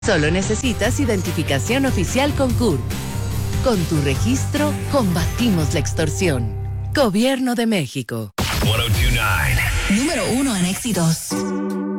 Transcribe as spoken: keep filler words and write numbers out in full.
Solo necesitas identificación oficial con C U R. Con tu registro, combatimos la extorsión. Gobierno de México. ciento veintinueve. Número uno en éxitos.